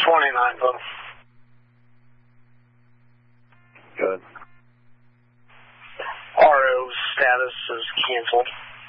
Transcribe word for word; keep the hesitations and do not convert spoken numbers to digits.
twenty-nine, Bo. Good. R O status is canceled.